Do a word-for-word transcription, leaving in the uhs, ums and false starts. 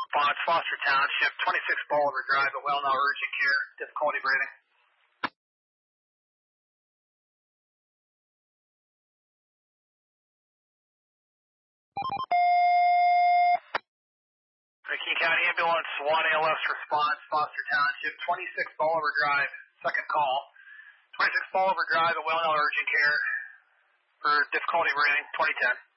Response, Foster Township, twenty-six Bolivar Drive, a well now urgent care, difficulty breathing. King County Ambulance, one A L S response, Foster Township, twenty-six Bolivar Drive, second call. twenty-six Bolivar Drive, a well now urgent care for difficulty breathing, twenty ten.